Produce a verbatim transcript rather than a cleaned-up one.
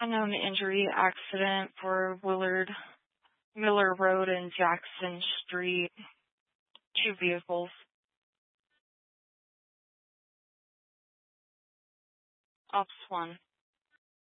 Unknown injury accident for Willard Miller Road and Jackson Street. Two vehicles. Ops one.